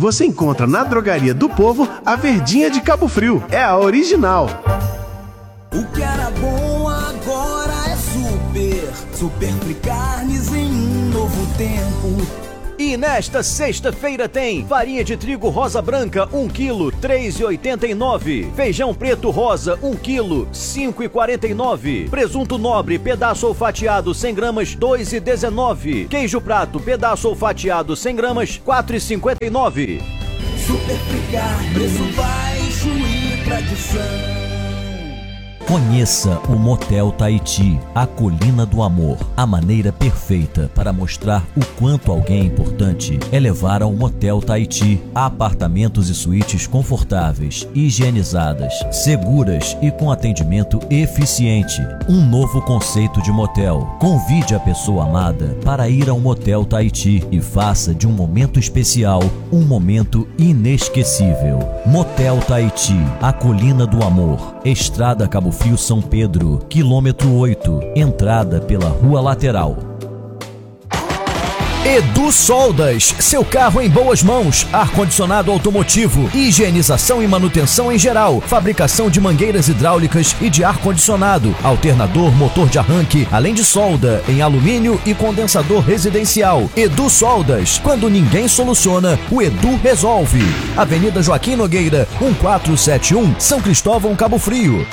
você encontra na Drogaria do Povo a Verdinha de Cabo Frio. É a original. O que era bom agora é Super Free Carnes em um novo tempo. E nesta sexta-feira tem farinha de trigo rosa branca 1 kg, 3,89. Feijão preto rosa 1 kg, 5,49. Presunto nobre pedaço ou fatiado 100 gramas 2,19. Queijo prato pedaço ou fatiado 100 gramas 4,59. Super Free Carnes, preço baixo e tradição. Conheça o Motel Tahiti, a colina do amor. A maneira perfeita para mostrar o quanto alguém é importante é levar ao Motel Tahiti. Apartamentos e suítes confortáveis, higienizadas, seguras e com atendimento eficiente. Um novo conceito de motel. Convide a pessoa amada para ir ao Motel Tahiti e faça de um momento especial um momento inesquecível. Motel Tahiti, a colina do amor. Estrada Cabo Frio São Pedro, quilômetro 8, entrada pela rua lateral. Edu Soldas, seu carro em boas mãos, ar-condicionado automotivo, higienização e manutenção em geral, fabricação de mangueiras hidráulicas e de ar-condicionado, alternador, motor de arranque, além de solda em alumínio e condensador residencial. Edu Soldas, quando ninguém soluciona, o Edu resolve. Avenida Joaquim Nogueira, 1471, São Cristóvão, Cabo Frio,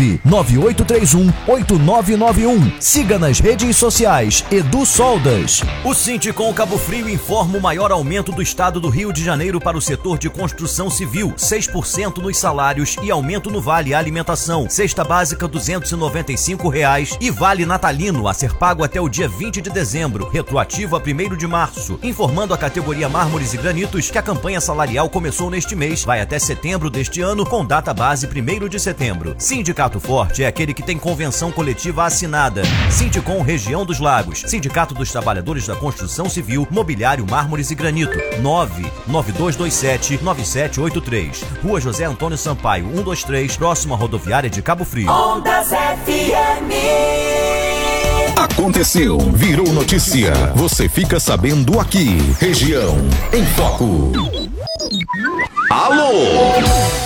99831-8991. Siga nas redes sociais, Edu Soldas. O Sindicom Cabo Frio informa o maior aumento do estado do Rio de Janeiro para o setor de construção civil, 6% nos salários e aumento no vale alimentação. Cesta básica R$ 295 e vale natalino a ser pago até o dia 20 de dezembro, retroativo a 1º de março. Informando a categoria mármores e granitos que a campanha salarial começou neste mês, vai até setembro deste ano, com data base 1º de setembro. Sindicato Forte é aquele que tem convenção coletiva assinada. Sindicom Região dos Lagos, Sindicato dos Trabalhadores da Construção Civil, Mobiliário, Mármores e Granito, 99227-9783. Rua José Antônio Sampaio, 123, próximo à rodoviária de Cabo Frio. Ondas FM. Aconteceu, virou notícia. Você fica sabendo aqui. Região em Foco. Alô!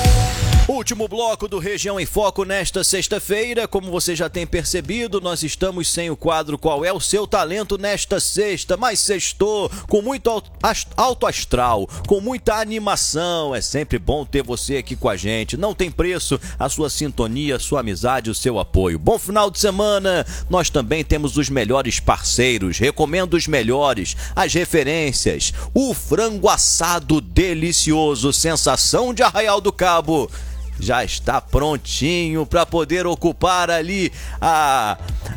Último bloco do Região em Foco nesta sexta-feira. Como você já tem percebido, nós estamos sem o quadro Qual é o Seu Talento nesta sexta, mas sextou com muito alto astral, com muita animação. É sempre bom ter você aqui com a gente. Não tem preço a sua sintonia, a sua amizade, o seu apoio. Bom final de semana. Nós também temos os melhores parceiros. Recomendo os melhores, as referências. O frango assado delicioso, sensação de Arraial do Cabo, já está prontinho para poder ocupar ali a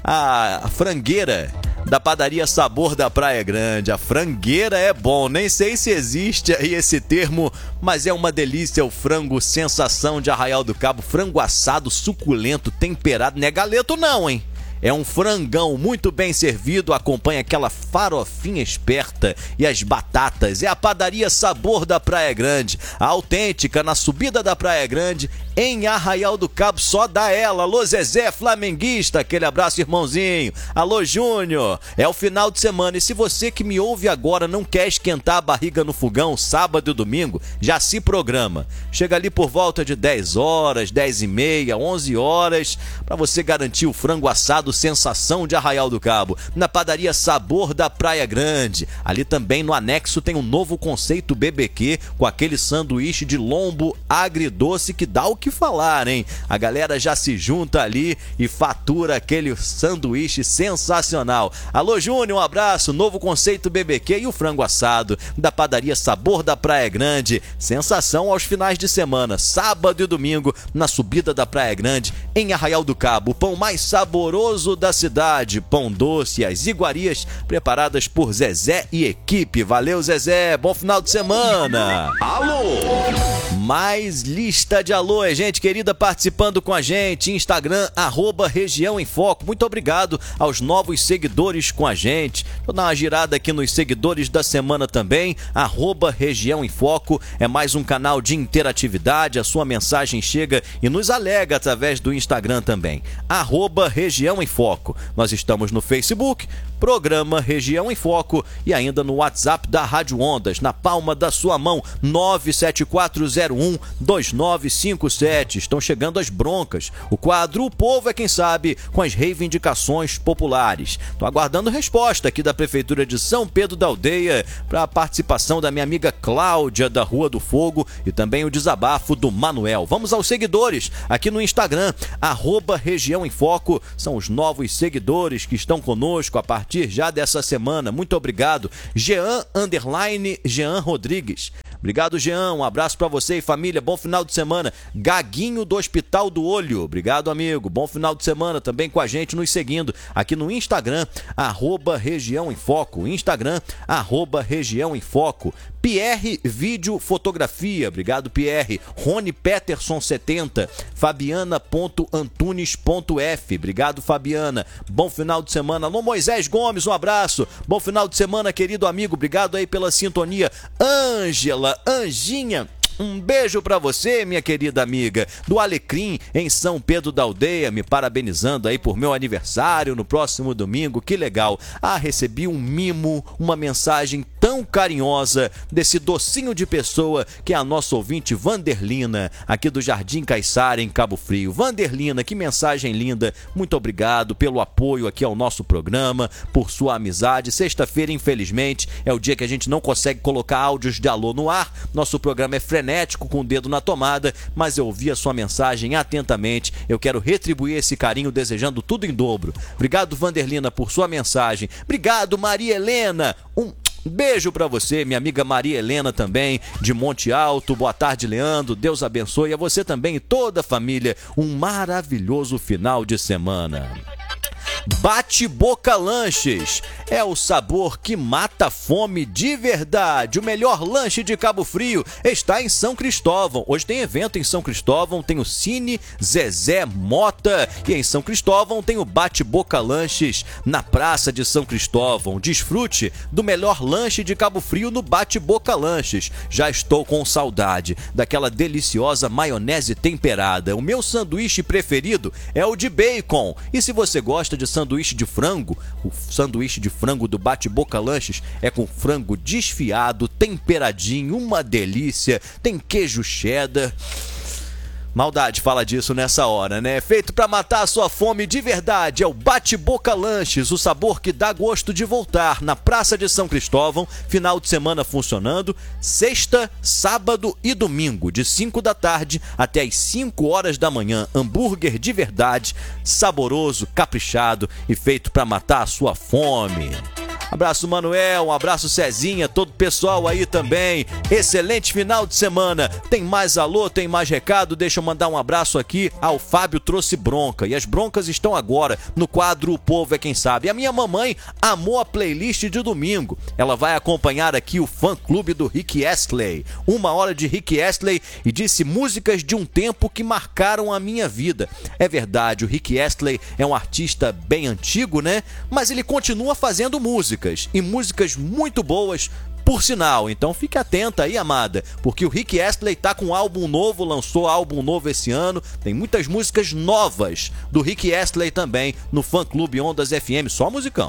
frangueira da padaria Sabor da Praia Grande. A frangueira é bom, nem sei se existe aí esse termo, mas é uma delícia o frango sensação de Arraial do Cabo, frango assado suculento, temperado, não é galeto não, hein? É um frangão muito bem servido, acompanha aquela farofinha esperta e as batatas. É a padaria Sabor da Praia Grande, a autêntica na subida da Praia Grande, em Arraial do Cabo, só dá ela. Alô Zezé, flamenguista, aquele abraço irmãozinho. Alô Júnior, é o final de semana e se você que me ouve agora não quer esquentar a barriga no fogão, sábado e domingo, já se programa. Chega ali por volta de 10 horas, 10h30, 11 horas, para você garantir o frango assado sensação de Arraial do Cabo, na padaria Sabor da Praia Grande. Ali também no anexo tem um novo conceito BBQ, com aquele sanduíche de lombo agridoce que dá o que falar, hein? A galera já se junta ali e fatura aquele sanduíche sensacional. Alô Júnior, um abraço, novo conceito BBQ e o frango assado da padaria Sabor da Praia Grande. Sensação aos finais de semana, sábado e domingo, na subida da Praia Grande, em Arraial do Cabo. O pão mais saboroso da cidade, pão doce e as iguarias preparadas por Zezé e equipe. Valeu Zezé, bom final de semana. Alô! Mais lista de alô, gente querida participando com a gente, Instagram, @Região em Foco. Muito obrigado aos novos seguidores com a gente. Vou dar uma girada aqui nos seguidores da semana também, @Região em Foco. É mais um canal de interatividade, a sua mensagem chega e nos alega através do Instagram também, @Região em Foco. Nós estamos no Facebook, programa Região em Foco, e ainda no WhatsApp da Rádio Ondas, na palma da sua mão, 974012957. Estão chegando as broncas. O quadro O Povo é Quem Sabe, com as reivindicações populares. Estou aguardando resposta aqui da Prefeitura de São Pedro da Aldeia para a participação da minha amiga Cláudia, da Rua do Fogo, e também o desabafo do Manuel. Vamos aos seguidores aqui no Instagram, @Região em Foco. São os novos seguidores que estão conosco a partir já dessa semana. Muito obrigado. Jean Rodrigues. Obrigado, Jean. Um abraço pra você e família. Bom final de semana. Gaguinho do Hospital do Olho. Obrigado, amigo. Bom final de semana também com a gente, nos seguindo aqui no Instagram, @Região em Foco. Instagram, @Região em Foco. Pierre Vídeo Fotografia. Obrigado, Pierre. Rony Peterson 70. Fabiana.antunes.f. Obrigado, Fabiana. Bom final de semana. Alô, Moisés Gomes, um abraço. Bom final de semana, querido amigo. Obrigado aí pela sintonia. Ângela, Anjinha, um beijo pra você, minha querida amiga do Alecrim, em São Pedro da Aldeia, me parabenizando aí por meu aniversário no próximo domingo. Que legal. Recebi um mimo, uma mensagem tão carinhosa desse docinho de pessoa que é a nossa ouvinte Vanderlina, aqui do Jardim Caiçara, em Cabo Frio. Vanderlina, que mensagem linda. Muito obrigado pelo apoio aqui ao nosso programa, por sua amizade. Sexta-feira, infelizmente, é o dia que a gente não consegue colocar áudios de alô no ar. Nosso programa é frenético, com o dedo na tomada, mas eu ouvi a sua mensagem atentamente. Eu quero retribuir esse carinho desejando tudo em dobro. Obrigado, Vanderlina, por sua mensagem. Obrigado, Maria Helena. Um beijo pra você, minha amiga Maria Helena também, de Monte Alto. Boa tarde, Leandro. Deus abençoe a você também e toda a família. Um maravilhoso final de semana. Bate-Boca Lanches é o sabor que mata a fome de verdade. O melhor lanche de Cabo Frio está em São Cristóvão. Hoje tem evento em São Cristóvão, tem o Cine Zezé Mota, e em São Cristóvão tem o Bate-Boca Lanches na Praça de São Cristóvão. Desfrute do melhor lanche de Cabo Frio no Bate-Boca Lanches. Já estou com saudade daquela deliciosa maionese temperada. O meu sanduíche preferido é o de bacon. E se você gosta de sanduíche de frango, o sanduíche de frango do Bate-Boca Lanches é com frango desfiado, temperadinho, uma delícia, tem queijo cheddar. Maldade fala disso nessa hora, né? Feito pra matar a sua fome de verdade, é o Bate-Boca Lanches, o sabor que dá gosto de voltar, na Praça de São Cristóvão, final de semana funcionando, sexta, sábado e domingo, de 5 da tarde até as 5 horas da manhã. Hambúrguer de verdade, saboroso, caprichado e feito pra matar a sua fome. Abraço, Manuel, um abraço, Cezinha, todo o pessoal aí também. Excelente final de semana. Tem mais alô, tem mais recado. Deixa eu mandar um abraço aqui ao Fábio Trouxe Bronca. E as broncas estão agora no quadro O Povo é Quem Sabe. A minha mamãe amou a playlist de domingo. Ela vai acompanhar aqui o fã-clube do Rick Astley. 1 hora de Rick Astley, e disse músicas de um tempo que marcaram a minha vida. É verdade, o Rick Astley é um artista bem antigo, né? Mas ele continua fazendo música. E músicas muito boas, por sinal. Então fique atenta aí, amada, porque o Rick Astley tá com um álbum novo, lançou álbum novo esse ano. Tem muitas músicas novas do Rick Astley também no fã-clube Ondas FM, só musicão.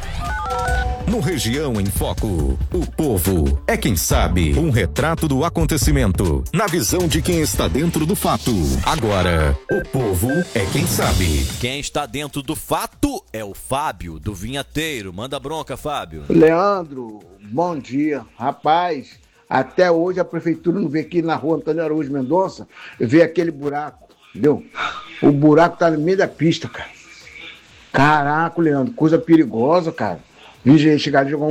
No Região em Foco, o povo é quem sabe. Um retrato do acontecimento, na visão de quem está dentro do fato. Agora, o povo é quem sabe. Quem está dentro do fato é o Fábio, do Vinhateiro. Manda bronca, Fábio. Leandro, bom dia. Rapaz, até hoje a prefeitura não vê aqui na rua Antônio Araújo Mendonça, vê aquele buraco, entendeu? O buraco tá no meio da pista, cara. Caraca, Leandro, coisa perigosa, cara. Vi chegar e jogar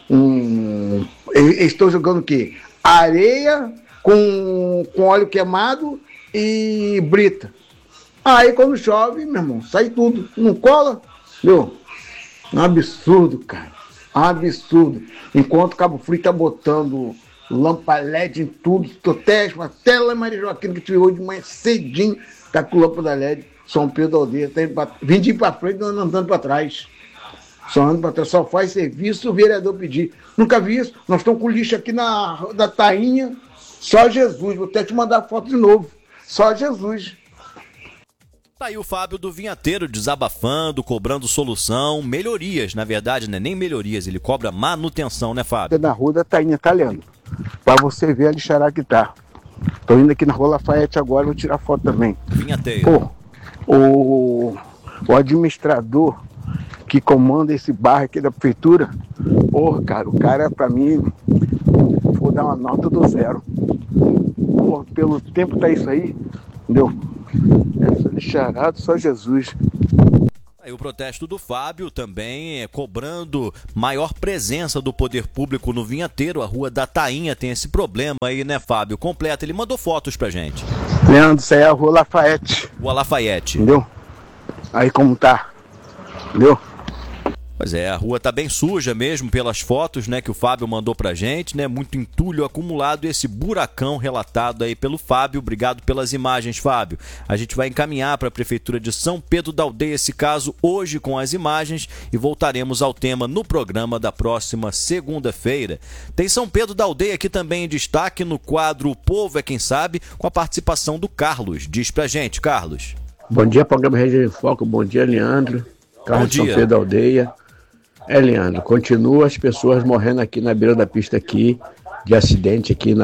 eles estão jogando o quê? Areia com óleo queimado e brita. Aí quando chove, meu irmão, sai tudo. Não cola? Meu, um absurdo, cara. Um absurdo. Enquanto Cabo Frio tá botando lâmpada LED em tudo, Totésimo, até lá em Maria Joaquina, que tive hoje de manhã cedinho, tá com lâmpada LED, São Pedro da Aldeia, vim de ir pra frente, não andando pra trás. Só ando pra trás, só faz serviço o vereador pedir. Nunca vi isso, nós estamos com lixo aqui da Tainha, só Jesus, vou até te mandar foto de novo, só Jesus. Tá aí o Fábio do Vinhateiro desabafando, cobrando solução, melhorias, na verdade, né? Nem melhorias, ele cobra manutenção, né, Fábio? Na rua da Tainha, tá, Leandro? Pra você ver a lixará que tá. Tô indo aqui na rua Lafayette agora, vou tirar foto também. Vinhateiro. Pô, o administrador que comanda esse bairro aqui da prefeitura, cara, o cara pra mim, vou dar uma nota do 0. Pô, pelo tempo tá isso aí, entendeu? Essa lixarada, só Jesus. Aí o protesto do Fábio também cobrando maior presença do poder público no Vinhateiro. A rua da Tainha tem esse problema aí, né, Fábio? Completa, ele mandou fotos pra gente. Leandro, isso aí é a rua Lafayette. Rua Lafayette. Entendeu? Aí como tá, entendeu? Pois é, a rua tá bem suja mesmo pelas fotos, né, que o Fábio mandou pra gente, né? Muito entulho acumulado e esse buracão relatado aí pelo Fábio. Obrigado pelas imagens, Fábio. A gente vai encaminhar para a Prefeitura de São Pedro da Aldeia esse caso hoje com as imagens e voltaremos ao tema no programa da próxima segunda-feira. Tem São Pedro da Aldeia aqui também em destaque no quadro O Povo é Quem Sabe, com a participação do Carlos. Diz pra gente, Carlos. Bom dia, programa Região em Foco. Bom dia, Leandro. Carlos de São Pedro da Aldeia. Leandro, continua as pessoas morrendo aqui na beira da pista aqui, de acidente aqui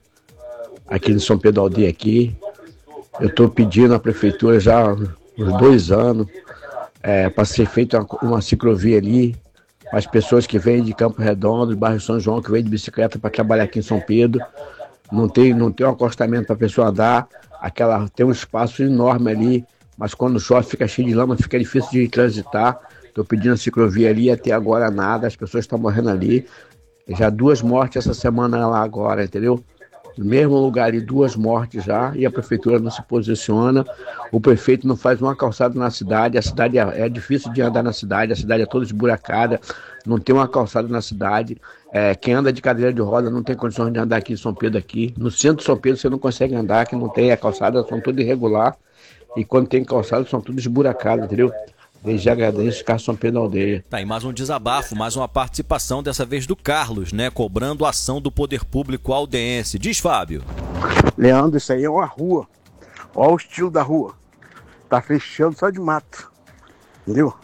em São Pedro da Aldeia aqui. Eu estou pedindo à prefeitura já há uns 2 anos para ser feita uma ciclovia ali, as pessoas que vêm de Campo Redondo, bairro São João, que vêm de bicicleta para trabalhar aqui em São Pedro. Não tem um acostamento para a pessoa andar, tem um espaço enorme ali, mas quando chove fica cheio de lama, fica difícil de transitar. Estou pedindo a ciclovia ali, até agora nada, as pessoas estão morrendo ali. Já 2 mortes essa semana lá agora, entendeu? No mesmo lugar ali, 2 mortes já, e a prefeitura não se posiciona, o prefeito não faz uma calçada na cidade, a cidade é difícil de andar na cidade, a cidade é toda esburacada, não tem uma calçada na cidade, quem anda de cadeira de roda não tem condições de andar aqui em São Pedro aqui, no centro de São Pedro você não consegue andar, que não tem a calçada, são tudo irregular, e quando tem calçada são tudo esburacadas, entendeu? Desde agradeço, Carlos São Pedro da Aldeia. Tá, e mais um desabafo, mais uma participação, dessa vez do Carlos, né? Cobrando a ação do poder público aldense. Diz, Fábio. Leandro, isso aí é uma rua. Olha o estilo da rua. Tá fechando só de mato. Entendeu?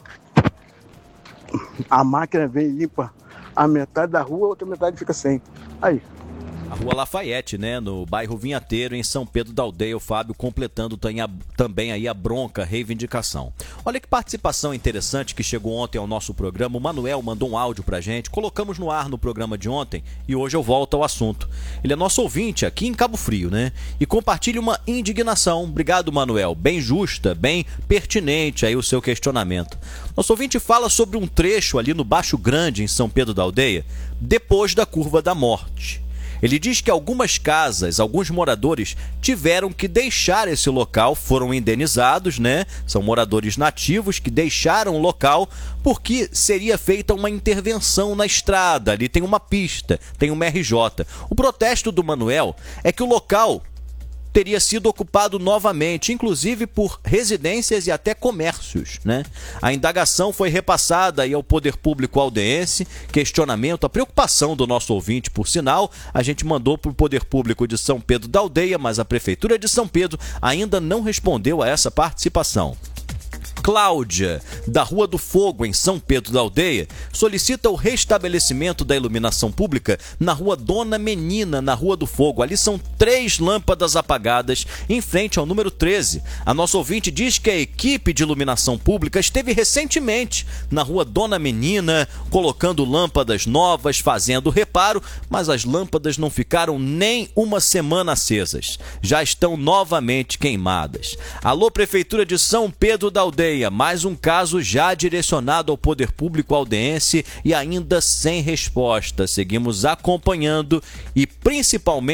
A máquina vem e limpa a metade da rua, a outra metade fica sem. Aí. A rua Lafayette, né, no bairro Vinhateiro, em São Pedro da Aldeia, o Fábio completando também aí a bronca reivindicação. Olha que participação interessante que chegou ontem ao nosso programa. O Manuel mandou um áudio pra gente, colocamos no ar no programa de ontem e hoje eu volto ao assunto. Ele é nosso ouvinte aqui em Cabo Frio, né, e compartilha uma indignação. Obrigado, Manuel, bem justa, bem pertinente aí o seu questionamento. Nosso ouvinte fala sobre um trecho ali no Baixo Grande, em São Pedro da Aldeia, depois da Curva da Morte. Ele diz que algumas casas, alguns moradores tiveram que deixar esse local, foram indenizados, né? São moradores nativos que deixaram o local porque seria feita uma intervenção na estrada. Ali tem uma pista, tem uma RJ. O protesto do Manuel é que o local teria sido ocupado novamente, inclusive por residências e até comércios, né? A indagação foi repassada aí ao poder público aldense, questionamento, a preocupação do nosso ouvinte, por sinal, a gente mandou para o poder público de São Pedro da Aldeia, mas a prefeitura de São Pedro ainda não respondeu a essa participação. Cláudia, da Rua do Fogo, em São Pedro da Aldeia, solicita o restabelecimento da iluminação pública na Rua Dona Menina, na Rua do Fogo. Ali são 3 lâmpadas apagadas em frente ao número 13. A nossa ouvinte diz que a equipe de iluminação pública esteve recentemente na Rua Dona Menina, colocando lâmpadas novas, fazendo reparo, mas as lâmpadas não ficaram nem uma semana acesas. Já estão novamente queimadas. Alô, Prefeitura de São Pedro da Aldeia. Mais um caso já direcionado ao poder público aldense e ainda sem resposta. Seguimos acompanhando e principalmente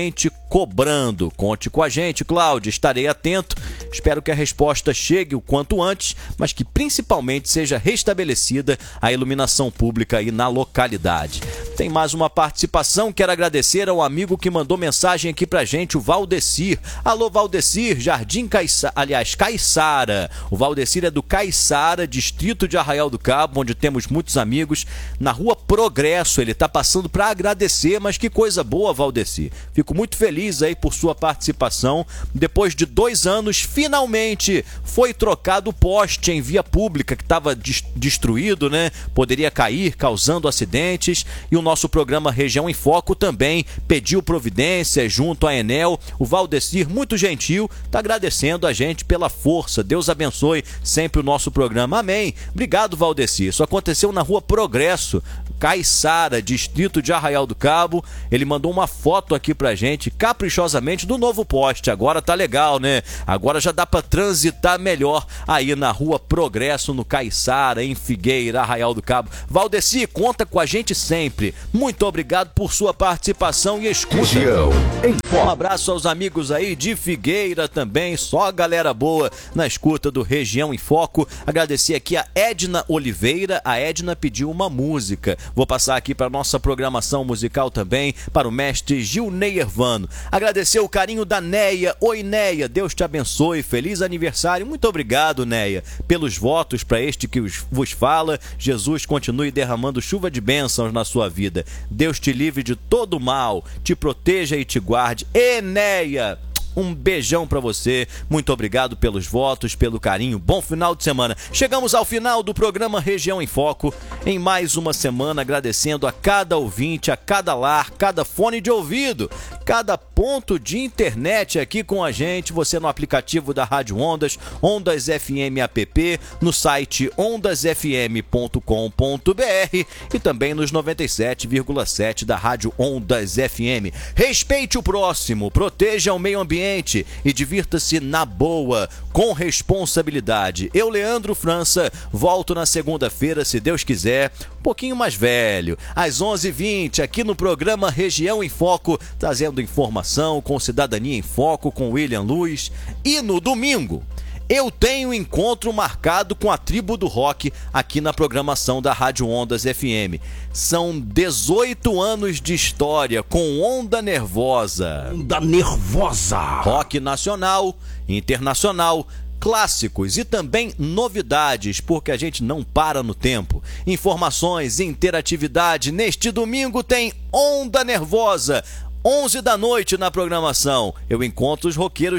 cobrando. Conte com a gente, Cláudia, estarei atento. Espero que a resposta chegue o quanto antes, mas que principalmente seja restabelecida a iluminação pública aí na localidade. Tem mais uma participação, quero agradecer ao amigo que mandou mensagem aqui pra gente, o Valdecir. Alô, Valdecir, Jardim Caiçara. O Valdecir é do Caiçara, distrito de Arraial do Cabo, onde temos muitos amigos. Na Rua Progresso, ele tá passando para agradecer, mas que coisa boa, Valdecir. Fico muito feliz aí por sua participação. Depois de 2 anos, finalmente foi trocado o poste em via pública que estava destruído, né? Poderia cair, causando acidentes. E o nosso programa Região em Foco também pediu providências junto à Enel. O Valdecir, muito gentil, está agradecendo a gente pela força. Deus abençoe sempre o nosso programa. Amém. Obrigado, Valdecir. Isso aconteceu na Rua Progresso, Caiçara, distrito de Arraial do Cabo. Ele mandou uma foto aqui pra gente, caprichosamente, do novo poste. Agora tá legal, né? Agora já dá pra transitar melhor aí na Rua Progresso, no Caiçara, em Figueira, Arraial do Cabo. Valdecir, conta com a gente sempre. Muito obrigado por sua participação e escuta. Um abraço aos amigos aí de Figueira também, só galera boa na escuta do Região em Foco. Agradecer aqui a Edna Oliveira. A Edna pediu uma música. Vou passar aqui para nossa programação musical também, para o mestre Gilney Ervano. Agradecer o carinho da Neia. Oi, Neia, Deus te abençoe, feliz aniversário. Muito obrigado, Neia, pelos votos para este que vos fala. Jesus continue derramando chuva de bênçãos na sua vida. Deus te livre de todo mal, te proteja e te guarde. Enéia, um beijão pra você, muito obrigado pelos votos, pelo carinho, bom final de semana. Chegamos ao final do programa Região em Foco, em mais uma semana, agradecendo a cada ouvinte, a cada lar, cada fone de ouvido, cada ponto de internet aqui com a gente, você no aplicativo da Rádio Ondas, Ondas FM app, no site ondasfm.com.br e também nos 97,7 da Rádio Ondas FM. Respeite o próximo, proteja o meio ambiente e divirta-se na boa, com responsabilidade. Eu, Leandro França, volto na segunda-feira, se Deus quiser, um pouquinho mais velho, às 11h20, aqui no programa Região em Foco, trazendo informação com Cidadania em Foco, com William Luz. E no domingo, eu tenho um encontro marcado com a Tribo do Rock aqui na programação da Rádio Ondas FM. São 18 anos de história com Onda Nervosa. Onda Nervosa. Rock nacional, internacional, clássicos e também novidades, porque a gente não para no tempo. Informações, interatividade. Neste domingo tem Onda Nervosa, 11 da noite na programação. Eu encontro os roqueiros